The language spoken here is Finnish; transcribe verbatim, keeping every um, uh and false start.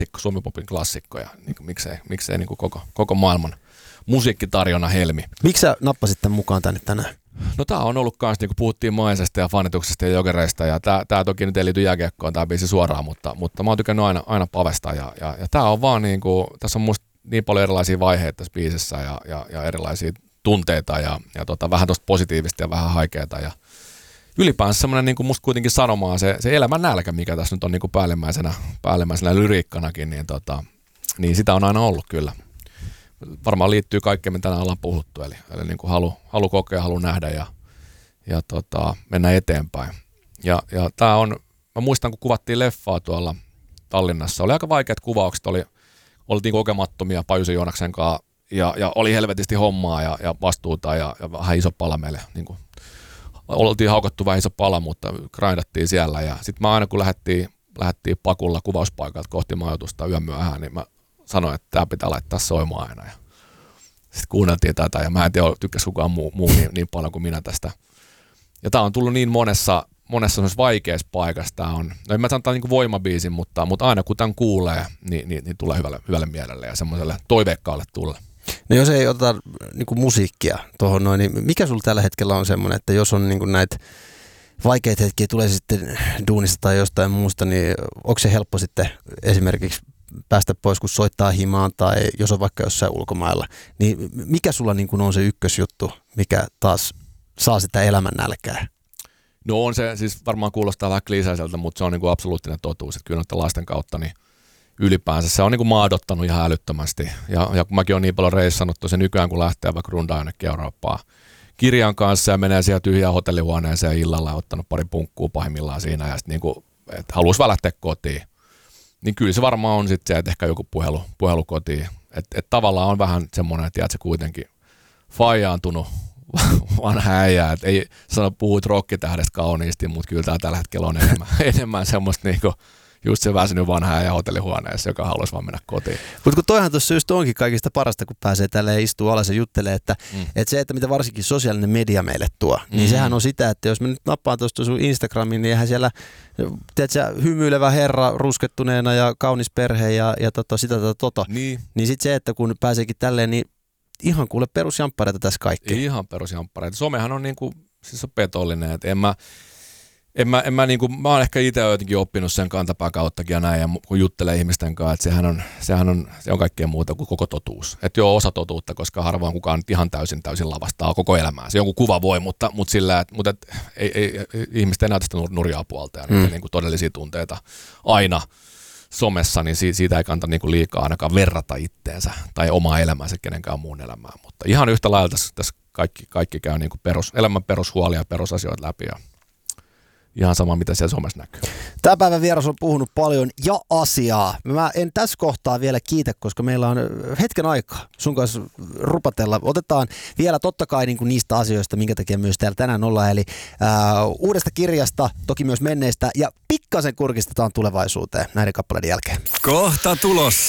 klassikko, suomipopin klassikkoja. Niin kuin, miksei miksei niin kuin koko, koko maailman musiikkitarjona helmi. Miksi sä nappasit tämän mukaan tänne tänään? No tää on ollut kans, niin kuin puhuttiin Maisesta ja fanituksesta ja jokereista, ja tää, tää toki nyt ei liity jääkiekkoon tää biisi suoraan, mutta, mutta mä oon tykännyt aina, aina Pavesta, ja, ja, ja tää on vaan niin kuin, tässä on musta niin paljon erilaisia vaiheita tässä biisissä, ja, ja, ja erilaisia tunteita, ja, ja tota, vähän tosta positiivista ja vähän haikeeta, ja ylipäänsä semmoinen niin kuin musta kuitenkin sanomaa, se, se elämän nälkä, mikä tässä nyt on niin kuin päällimmäisenä, päällimmäisenä lyriikkanakin, niin, tota, niin sitä on aina ollut kyllä. Varmaan liittyy kaikkeen, mitä tänään ollaan puhuttu, eli, eli niin kuin halu, halu kokea, halu nähdä ja, ja tota, mennä eteenpäin. Ja, ja tää on, mä muistan, kun kuvattiin leffaa tuolla Tallinnassa, oli aika vaikeat kuvaukset, oli, oltiin kokemattomia Pajusen Joonaksen kanssa, ja, ja oli helvetisti hommaa ja, ja vastuuta ja, ja vähän iso pala meille, niin kuin, oltiin haukattu vähän iso pala, mutta grindattiin siellä, ja sitten mä aina kun lähdettiin, lähdettiin pakulla kuvauspaikalta kohti majoitusta yömyöhään, niin mä sanoin, että tämä pitää laittaa soimaan aina. Ja sitten kuunneltiin tätä, ja mä en tiedä, tykkäsi kukaan muu, muu niin, niin paljon kuin minä tästä. Ja tää on tullut niin monessa, monessa vaikeassa paikassa. Tää on, no en mä sanoa niin kuin voimabiisin, mutta, mutta aina kun tämän kuulee, niin, niin, niin tulee hyvälle, hyvälle mielelle ja semmoiselle toiveikkaalle tulle. No jos ei oteta niin kuin musiikkia tuohon noin, niin mikä sulla tällä hetkellä on semmoinen, että jos on niin kuin näitä vaikeita hetkiä, tulee sitten duunista tai jostain muusta, niin onko se helppo sitten esimerkiksi päästä pois, kun soittaa himaan tai jos on vaikka jossain ulkomailla, niin mikä sulla niin kuin on se ykkösjuttu, mikä taas saa sitä elämän nälkää? No on se, siis varmaan kuulostaa vähän kliiseiseltä, mutta se on niin kuin absoluuttinen totuus, että kyllä noiden lasten kautta niin ylipäänsä se on niin kuin maadottanut ihan älyttömästi. Ja, ja kun mäkin olen niin paljon reissannut tosi nykyään, kun lähtee vaikka rundaa jonnekin Eurooppaan kirjan kanssa ja menee siellä tyhjään hotellihuoneeseen illalla ja ottanut pari punkkuu pahimmillaan siinä ja sitten niin kuin, että haluaisi välähteä kotiin. Niin kyllä se varmaan on sitten se, että ehkä joku puhelu, puhelu kotiin. Että et tavallaan on vähän semmoinen, että se kuitenkin faijaantunut vanha äijä. Että ei sano, puhuit rokkitähdestä kauniisti, mutta kyllä tää tällä hetkellä on enemmän, enemmän semmoista niinku just se väsynyt vanha äijä hotellihuoneessa, joka haluaisi vaan mennä kotiin. Mutta kun toihan tuossa just onkin kaikista parasta, kun pääsee tälleen istuu alas ja juttelee, että mm. et se, että mitä varsinkin sosiaalinen media meille tuo, mm. niin sehän on sitä, että jos mä nyt nappaan tuosta sun Instagramiin, niin eihän siellä, tiedätkö, hymyilevä herra ruskettuneena ja kaunis perhe ja, ja tota, sitä tota, tota. Niin, niin sitten se, että kun pääseekin tälleen, niin ihan kuule perusjamppareita tässä kaikkea. Ihan perusjamppareita. Somehan on niinku, siis on petollinen, että en mä En mä, en mä, niinku, mä oon ehkä itse jotenkin oppinut sen kantapään kauttakin ja näin, ja kun juttelee ihmisten kanssa, että sehän on, sehän on, se on kaikkea muuta kuin koko totuus. Että joo, osa totuutta, koska harvoin kukaan nyt ihan täysin täysin lavastaa koko elämää. Se jonkun kuva voi, mutta, mutta sillä, että, mutta et, ei, ei, ihmiset ei näytä sitä nurjaa puolta ja mm. niinku todellisia tunteita aina somessa, niin siitä ei kannata niinku liikaa ainakaan verrata itteensä tai omaa elämäänsä kenenkään muun elämään. Mutta ihan yhtä lailla tässä, tässä kaikki, kaikki käy niinku perus, elämän perushuolia ja perusasioita läpi ja ihan sama, mitä siellä somessa näkyy. Tämä päivän vieras on puhunut paljon ja asiaa. Mä en tässä kohtaa vielä kiitä, koska meillä on hetken aikaa sun kanssa rupatella. Otetaan vielä totta kai niin kuin niistä asioista, minkä takia myös täällä tänään ollaan. Eli ää, uudesta kirjasta, toki myös menneistä ja pikkasen kurkistetaan tulevaisuuteen näiden kappaleiden jälkeen. Kohta tulossa.